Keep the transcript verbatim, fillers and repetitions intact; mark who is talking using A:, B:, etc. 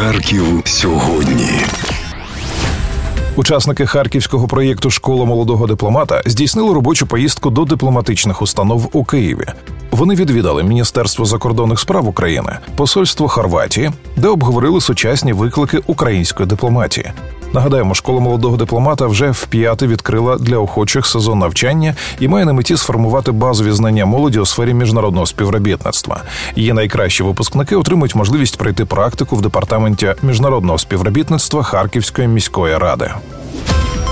A: Харків сьогодні.
B: Учасники харківського проєкту «Школа молодого дипломата» здійснили робочу поїздку до дипломатичних установ у Києві. Вони відвідали Міністерство закордонних справ України, посольство Хорватії, де обговорили сучасні виклики української дипломатії. Нагадаємо, «Школа молодого дипломата» вже вп'яте відкрила для охочих сезон навчання і має на меті сформувати базові знання молоді у сфері міжнародного співробітництва. Її найкращі випускники отримують можливість пройти практику в департаменті міжнародного співробітництва Харківської міської ради.